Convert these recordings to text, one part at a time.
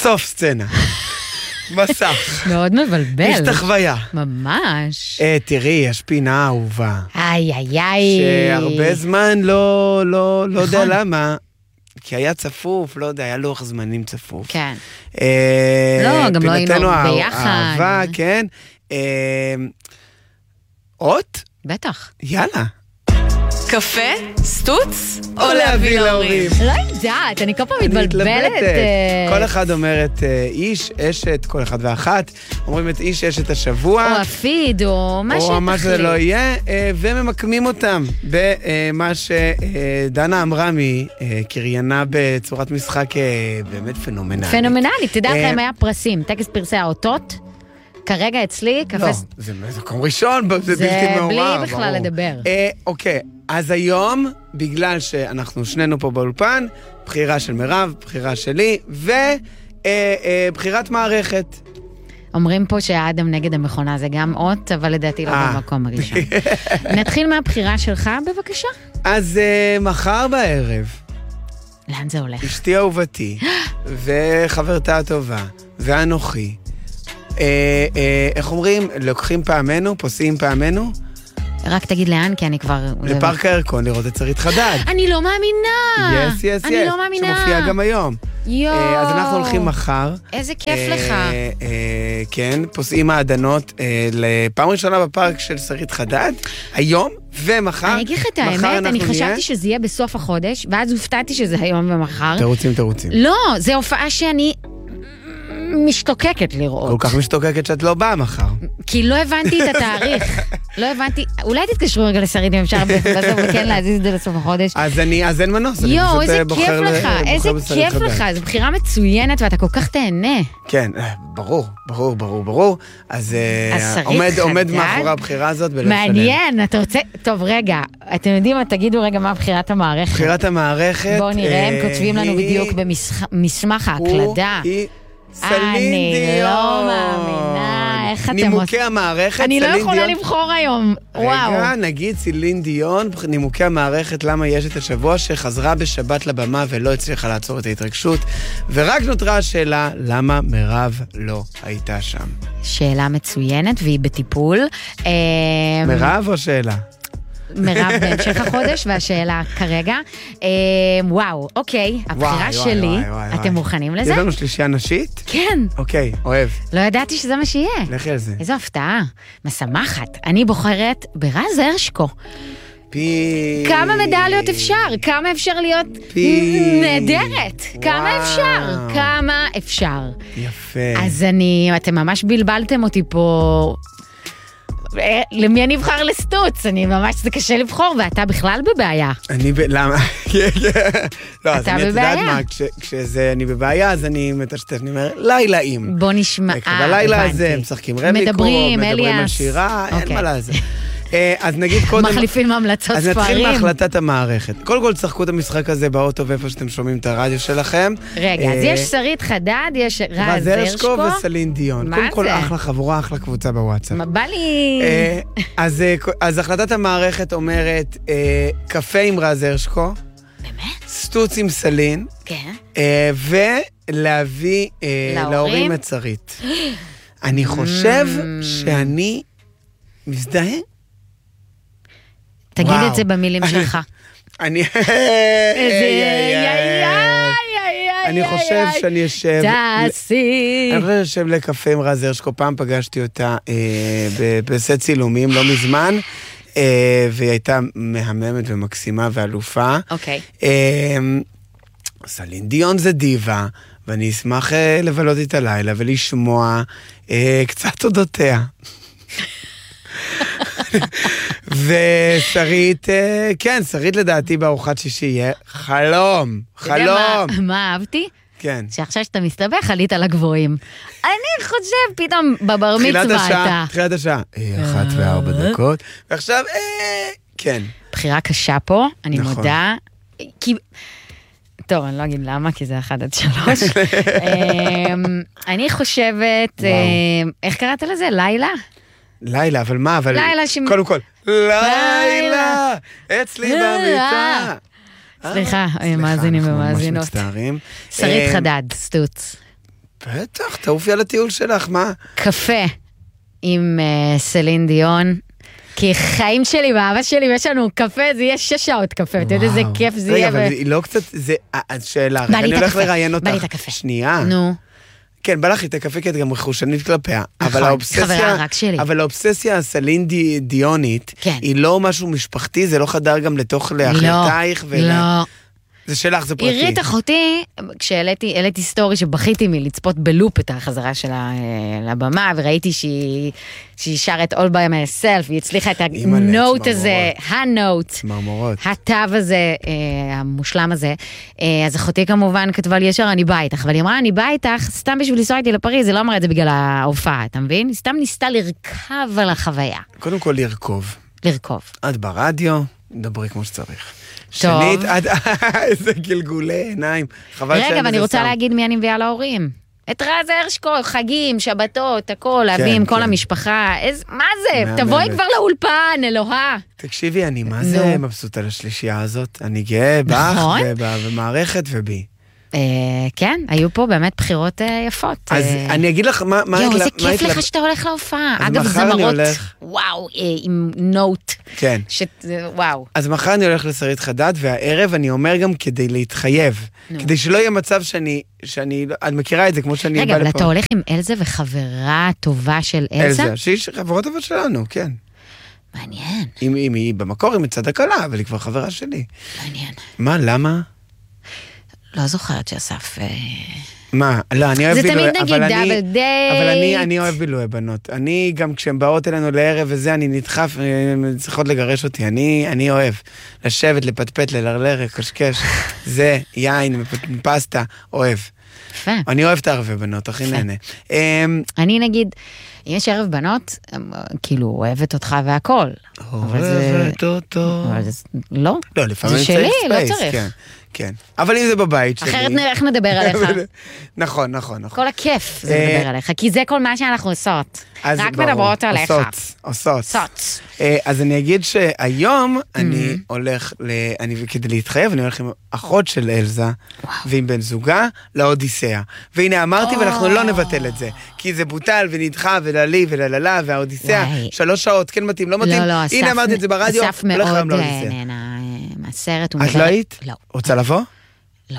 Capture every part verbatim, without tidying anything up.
סוף סצנה. מסך. מאוד מבלבל. יש את החוויה. ממש. אה, תראי, יש פינה אהובה. איי, איי, איי. שהרבה זמן לא, לא, לא יודע למה, כי היה צפוף, לא יודע, היה לוח זמנים צפוף. כן. אה, לא, גם לא היינו פינתנו ביחד. אהבה, כן. אה, אות? בטח. יאללה. קפה, סטוץ, או להביא להורים. לא יודעת, אני כל פעם אני מתבלבלת. מתלבטת. אה, כל אחד אומרת אה, איש, אשת, כל אחד ואחת. אומרים את איש, אשת השבוע. או הפיד, או מה או מה שזה שתחליט. לא יהיה, אה, וממקמים אותם במה שדנה אמרה מקריינה בצורת משחק אה, באמת פנומנלית. פנומנלית, תדע אה, לכם היה פרסים, טקס פרסי האותות, כרגע אצלי, קפה... לא, זה מקום ראשון, זה בלתי זה מעורר. בלי בכלל ברור. לדבר. אה, אוקיי, אז היום, בגלל שאנחנו שנינו פה באולפן, בחירה של מירב, בחירה שלי, ובחירת מערכת. אומרים פה שהאדם נגד המכונה זה גם אות, אבל לדעתי לא אה. במקום הראשון. נתחיל מהבחירה שלך, בבקשה. אז אה, מחר בערב, לאן זה הולך? אשתי אהובתי, וחברתה הטובה, ואנוכי, אה, אה, איך אומרים? לוקחים פעמנו, פוסעים פעמנו, רק תגיד לאן, כי אני כבר... לפארק הירקון לראות את שרית חדד. אני לא מאמינה! יס, יס, אני יס. לא מאמינה. שמופיע גם היום. יואו. אה, אז אנחנו הולכים מחר. איזה כיף אה, לך. אה, כן, פוסעים מעדנות אה, לפעם ראשונה בפארק של שרית חדד, היום ומחר. אני אגיד לך את מחר האמת, אני אנחנו נהיה- חשבתי שזה יהיה בסוף החודש, ואז הופתעתי שזה היום ומחר. תירוצים, תירוצים. לא, זו הופעה שאני משתוקקת כל לראות. כך משתוקקת שאת לא באה מחר. כי לא הבנתי את התאריך. לא הבנתי, אולי תתקשרו רגע לשרית אם אפשר בסוף וכן להזיז את זה לסוף החודש. אז אני, אז אין מנוס. אני יואו, פשוט, איזה אה, כיף בוחר ל- לך, בוחר איזה בשרית כיף חדד. לך, זו בחירה מצוינת ואתה כל כך תהנה. כן, אה, ברור, ברור, ברור, ברור. אז אה, אז שרית עומד, עומד חדד? מאחורי הבחירה הזאת בלב שלם. מעניין, אתה רוצה... טוב, רגע, אתם יודעים מה, תגידו רגע מה בחירת המערכת. בחירת המערכת... בואו נראה, הם אה, כותבים לנו היא- בדיוק במסמך ההקלדה. הוא, היא סלין אני דיון. לא מאמינה, איך אתם נימוקי עושים- המערכת, אני לא סלין יכולה דיון. לבחור היום, וואו. רגע, נגיד סלין דיון, נימוקי המערכת, למה יש את השבוע שחזרה בשבת לבמה ולא הצליחה לעצור את ההתרגשות, ורק נותרה השאלה, למה מירב לא הייתה שם? שאלה מצוינת והיא בטיפול. אה, מירב או שאלה? מירב בהמשך החודש, והשאלה כרגע. אה, וואו, אוקיי, הבחירה וואי, וואי, שלי, וואי, וואי, וואי. אתם מוכנים לזה? יש לנו שלישייה נשית? כן, אוקיי, אוהב. לא ידעתי שזה מה שיהיה. לכי על זה. איזו הפתעה, משמחת. אני בוחרת ברז הרשקו. פי... כמה מדליות אפשר? כמה אפשר להיות פי... נהדרת? כמה וואו. אפשר? כמה אפשר? יפה. אז אני, אתם ממש בלבלתם אותי פה. אה, למי אני אבחר לסטוץ? אני ממש, זה קשה לבחור, ואתה בכלל בבעיה. אני ב... למה? לא, אז אתה אני, את יודעת בבעיה. מה, כש- כשזה אני בבעיה, אז אני מטשטף, אני אומר, לילאים. בוא נשמע, אה, בלילה הזה הבנתי. הם משחקים רמיקו, מדברים, מדברים על אליאס. שירה, אין אוקיי. מה לעשות. אה, אז נגיד קודם... מחליפים המלצות אז נתחיל ספרים. מהחלטת המערכת. קודם כל, תשחקו את המשחק הזה באוטו ואיפה שאתם שומעים את הרדיו שלכם. רגע, אז אה, יש שרית חדד, יש רז רז הרשקו הרשקו. וסלין דיון. מה קודם כל, זה? אחלה חבורה, אחלה קבוצה בוואטסאפ. מה בא לי... אה, אז, אה, אז החלטת המערכת אומרת, אה, קפה עם רז הרשקו, באמת? סטוץ עם סלין, כן. אה, ולהביא אה, להורים? להורים את שרית. אני חושב Mm. שאני מזדהה. תגיד וואו. את זה במילים שלך. אני... איזה... איי, איי, איי, איי, אני איי, חושב איי. שאני אשב... תעשי. אני חושב שאני אשב לקפה עם רז הרשקו, פעם פגשתי אותה אה, ב- בסט צילומים, לא מזמן, אה, והיא הייתה מהממת ומקסימה ואלופה. אוקיי. אה, סלין דיון זה דיבה, ואני אשמח אה, לבלות את הלילה ולשמוע אה, קצת אודותיה. ושרית, אה, כן, שרית לדעתי בארוחת שישי יהיה חלום, אתה יודע מה- חלום. מה אהבתי? כן. שעכשיו שאתה מסתבך, עלית לגבוהים. אני חושב, פתאום בבר תחילת מצווה השעה, אתה. תחילת השעה. אה, אחת וארבע דקות, ועכשיו, אה, כן. בחירה קשה פה, אני נכון. מודה. כי... טוב, אני לא אגיד למה, כי זה אחד עד שלוש. אמ, אני חושבת, וואו. אמ, איך קראת לזה? לילה? לילה, אבל מה, אבל... לילה ש- קודם כל, לילה, לילה. אצלי במיטה. סליחה, אה, מאזינים אנחנו ממש ומאזינות. מצטערים. שרית אה, חדד, סטוץ. בטח, תעופי על הטיול שלך, מה? קפה עם uh, סלין דיון. כי חיים שלי ואהבה שלי, יש לנו קפה, זה יהיה שש שעות קפה, אתה יודע איזה כיף זה יהיה. רגע, אבל היא לא קצת, זה, שאלה, אני הולך לראיין אותך. בא לי את הקפה. שנייה. נו. כן, בא לך את הקפה, כי את גם רכושנית כלפיה. אבל האובססיה, חברה רק שלי. אבל האובססיה הסלין דיונית, היא לא משהו משפחתי, זה לא חדר גם לתוך להחלטייך. לא. זה שלך, זה פרטי. עירית אחותי, כשהעליתי סטורי שבכיתי מלצפות בלופ את החזרה שלה לבמה, וראיתי שהיא שרה את All by myself, והיא הצליחה את הנוט הזה, הנוט, התו הזה, המושלם הזה. אז אחותי כמובן כתבה לי ישר, אני באה איתך, אבל היא אמרה, אני באה איתך, סתם בשביל לנסוע איתי לפריז, היא לא אמרה את זה בגלל ההופעה, אתה מבין? היא סתם ניסתה לרכב על החוויה. קודם כל לרכוב. לרכוב. את ברדיו, דברי כמו שצריך. שנית, עד איזה גלגולי עיניים. רגע, ואני רוצה להגיד מי אני מביאה להורים. את רז הרשקו, חגים, שבתות, הכל, להביא עם כל המשפחה. מה זה? תבואי כבר לאולפן, אלוהה. תקשיבי, אני מה זה מבסוט על השלישייה הזאת? אני גאה בך ובמערכת ובי. כן, היו פה באמת בחירות יפות. אז אני אגיד לך, מה... יואו, איזה כיף לך שאתה הולך להופעה. אגב, זמרות, וואו, עם נוט. כן. וואו. אז מחר אני הולך לשרית חדד, והערב אני אומר גם כדי להתחייב. כדי שלא יהיה מצב שאני... שאני... את מכירה את זה כמו שאני... רגע, אבל אתה הולך עם אלזה וחברה טובה של אלזה? אלזה, שהיא חברות טובות שלנו, כן. מעניין. אם היא במקור, היא מצד הקלה, אבל היא כבר חברה שלי. מעניין. מה, למה? לא זוכרת שאסף... מה? לא, אני אוהב בילוי... זה תמיד נגיד דאבל דייט. אבל אני, אני אוהב בילוי בנות. אני, גם כשהן באות אלינו לערב וזה, אני נדחף, צריכות לגרש אותי. אני, אני אוהב לשבת, לפטפט, ללרלר, לקשקש. זה, יין, פסטה, אוהב. יפה. אני אוהב את הערבי בנות, הכי נהנה. אני נגיד, אם יש ערב בנות, כאילו, אוהבת אותך והכל. אוהבת אותו. לא. לא, לפעמים זה שלי, לא צריך. כן, אבל אם זה בבית שלי... אחרת איך נדבר עליך? נכון, נכון, נכון. כל הכיף זה לדבר עליך, כי זה כל מה שאנחנו עושות. רק מדברות עליך. עושות, עושות. עושות. אז אני אגיד שהיום אני הולך, כדי להתחייב, אני הולך עם אחות של אלזה, ועם בן זוגה, לאודיסאה. והנה אמרתי, ואנחנו לא נבטל את זה. כי זה בוטל ונדחה וללי ולללה, והאודיסאה, שלוש שעות, כן מתאים, לא מתאים. הנה אמרתי את זה ברדיו, אסף מאוד נהנה מהסרט. את לא היית? לא. רוצה לבוא? לא.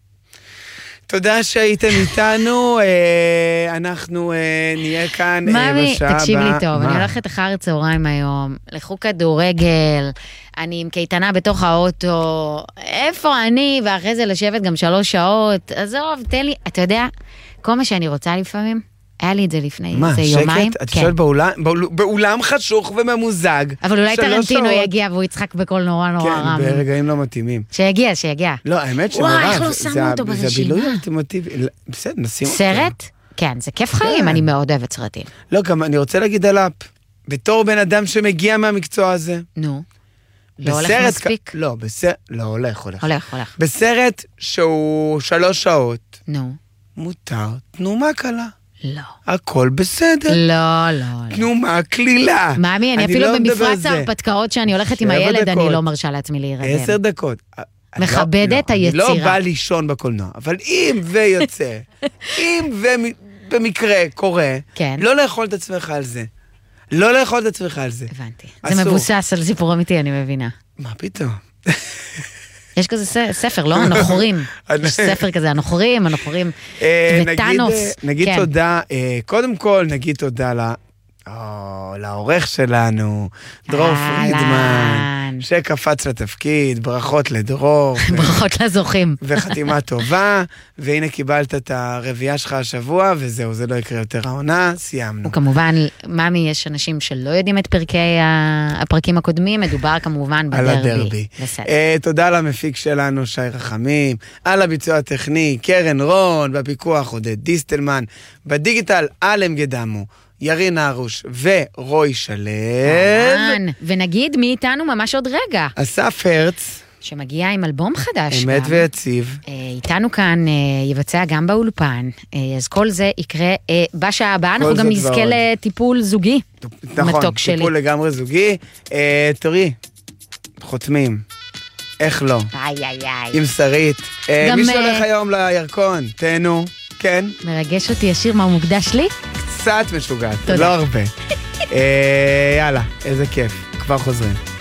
תודה שהייתם איתנו, אנחנו נהיה כאן בשעה הבאה. ממי, תקשיב לי טוב, אני הולכת אחר הצהריים היום, לכו כדורגל, אני עם קייטנה בתוך האוטו, איפה אני, ואחרי זה לשבת גם שלוש שעות, עזוב, תן לי, אתה יודע, כל מה שאני רוצה לפעמים, היה לי את זה לפני איזה יומיים. מה, שקט? את שואלת באולם חשוך וממוזג. אבל אולי טרנטינו יגיע והוא יצחק בקול נורא נורא רם. כן, ברגעים לא מתאימים. שיגיע, שיגיע. לא, האמת שמירב, וואי, איך לא שמו אותו ברשימה. זה הבילוי האולטימטיבי. בסדר, נשים אותו. סרט? כן, זה כיף חיים, אני מאוד אוהבת סרטים. לא, גם אני רוצה להגיד על אפ. בתור בן אדם שמגיע מהמקצוע הזה. נו. לא הולך מספיק? לא, בסרט, לא, הולך, הולך. הולך, הולך. בסרט שהוא שלוש שעות. נו. מותר, תנו מה קלה. לא. הכל בסדר. לא, לא. תנו מה כלילה. מאמי, אני אפילו במפרץ ההרפתקאות שאני הולכת עם הילד, אני לא מרשה לעצמי להירדם. עשר דקות. מכבדת היצירה. אני לא בא לישון בקולנוע, אבל אם ויוצא, אם ובמקרה קורה, לא לאכול את עצמך על זה. לא לאכול את עצמך על זה. הבנתי. זה מבוסס על סיפור אמיתי, אני מבינה. מה פתאום? יש כזה ספר, לא? הנוחרים. יש ספר כזה, הנוחרים, הנוחרים. וטאנוס. נגיד תודה, קודם כל נגיד תודה לעורך שלנו, דרור פרידמן, שקפץ לתפקיד, ברכות לדרור. ברכות לזוכים. וחתימה טובה, והנה קיבלת את הרביעייה שלך השבוע, וזהו, זה לא יקרה יותר העונה, סיימנו. וכמובן, מאמי, יש אנשים שלא יודעים את פרקי הפרקים הקודמים, מדובר כמובן בדרבי. על הדרבי. תודה למפיק שלנו, שי רחמים, על הביצוע הטכני, קרן רון, בפיקוח עודד דיסטלמן, בדיגיטל, אלם גדמו. ירין הרוש ורוי שלב. ונגיד מי איתנו ממש עוד רגע. אסף הרץ. שמגיע עם אלבום חדש. אמת ויציב. איתנו כאן יבצע גם באולפן. אז כל זה יקרה בשעה הבאה. אנחנו גם נזכה לטיפול זוגי. נכון, טיפול לגמרי זוגי. תראי, חותמים. איך לא? איי איי איי. עם שרית. מי שהולך היום לירקון, תהנו. כן. מרגש אותי השיר, מה הוא מוקדש לי? קצת משוגעת, תודה. לא הרבה. יאללה, איזה כיף. כבר חוזרים.